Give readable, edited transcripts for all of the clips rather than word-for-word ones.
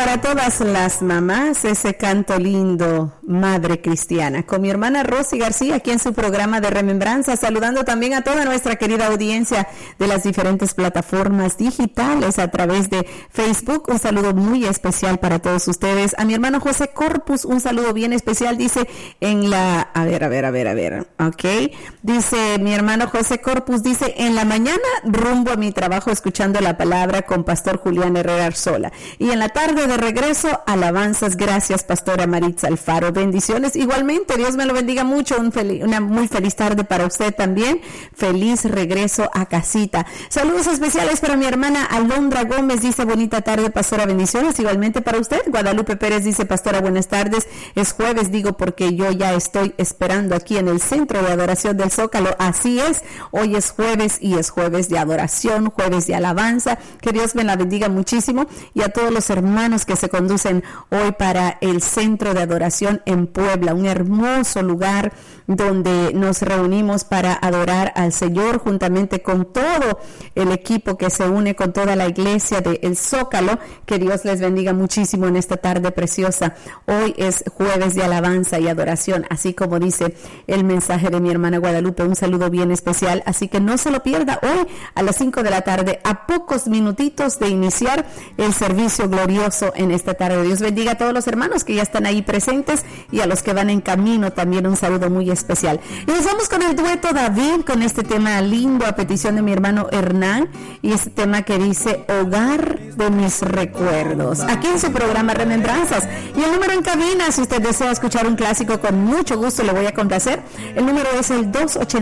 para todas las mamás, ese canto lindo, Madre Cristiana, con mi hermana Rosy García, aquí en su programa de Remembranza, saludando también a toda nuestra querida audiencia de las diferentes plataformas digitales a través de Facebook. Un saludo muy especial para todos ustedes. A mi hermano José Corpus, un saludo bien especial, dice en la... A ver, ok. Dice mi hermano José Corpus, dice, en la mañana rumbo a mi trabajo escuchando la palabra con Pastor Julián Herrera Arzola. Y en la tarde de regreso, alabanzas. Gracias, Pastora Maritza Alfaro. Bendiciones. Igualmente, Dios me lo bendiga mucho. Una muy feliz tarde para usted también. Feliz regreso a casita. Saludos especiales para mi hermana Alondra Gómez. Dice, bonita tarde, Pastora. Bendiciones. Igualmente para usted. Guadalupe Pérez dice, Pastora, buenas tardes. Es jueves, digo, porque yo ya estoy esperando aquí en el Centro de Adoración del Zócalo. Así es. Hoy es jueves y es jueves de adoración, jueves de alabanza. Que Dios me la bendiga muchísimo. Y a todos los hermanos que se conducen hoy para el Centro de Adoración en Puebla, un hermoso lugar donde nos reunimos para adorar al Señor juntamente con todo el equipo que se une con toda la iglesia de El Zócalo. Que Dios les bendiga muchísimo en esta tarde preciosa. Hoy es jueves de alabanza y adoración, así como dice el mensaje de mi hermana Guadalupe. Un saludo bien especial, así que no se lo pierda hoy a las 5 de la tarde, a pocos minutitos de iniciar el servicio glorioso en esta tarde. Dios bendiga a todos los hermanos que ya están ahí presentes y a los que van en camino también un saludo muy especial. Y nos vamos con el dueto David, con este tema lindo a petición de mi hermano Hernán, y este tema que dice Hogar de mis recuerdos, aquí en su programa Remembranzas. Y el número en cabina, si usted desea escuchar un clásico, con mucho gusto le voy a complacer. El número es el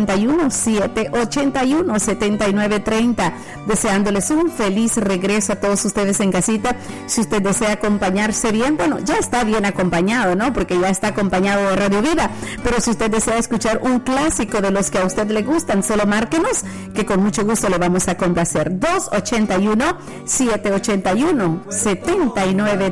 281-781-7930, deseándoles un feliz regreso a todos ustedes en casita. Si usted desea acompañarse bien, bueno, ya está bien acompañado, ¿no? Porque ya está acompañado de Radio Vida. Pero si usted desea escuchar un clásico de los que a usted le gustan, solo márquenos, que con mucho gusto le vamos a complacer. 281-781-7930.